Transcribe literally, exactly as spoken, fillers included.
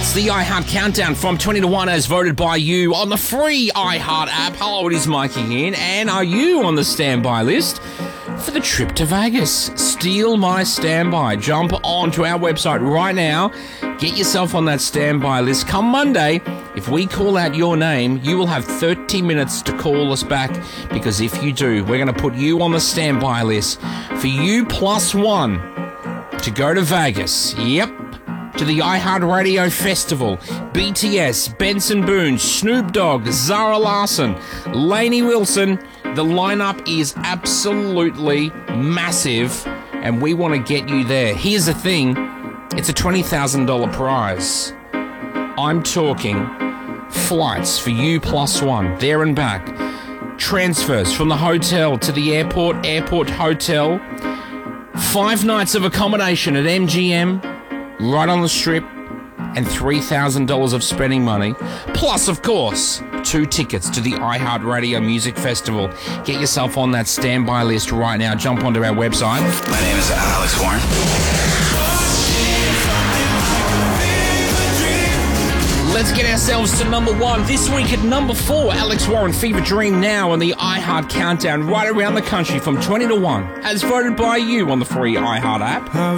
It's the iHeart Countdown from twenty to one as voted by you on the free iHeart app. Hello, it is Mikey here. And are you on the standby list for the trip to Vegas? Steal my standby. Jump onto our website right now. Get yourself on that standby list. Come Monday, if we call out your name, you will have thirty minutes to call us back, because if you do, we're going to put you on the standby list for you plus one to go to Vegas. Yep. To the iHeartRadio Festival. B T S, Benson Boone, Snoop Dogg, Zara Larsson, Lainey Wilson. The lineup is absolutely massive, and we want to get you there. Here's the thing, it's a twenty thousand dollars prize. I'm talking flights for you plus one, there and back. Transfers from the hotel to the airport, airport hotel. Five nights of accommodation at M G M, right on the strip, and three thousand dollars of spending money. Plus, of course, two tickets to the iHeartRadio Music Festival. Get yourself on that standby list right now. Jump onto our website. My name is Alex Warren. Let's get ourselves to number one. This week at number four, Alex Warren, Fever Dream, now on the iHeart Countdown right around the country from twenty to one, as voted by you on the free iHeart app. How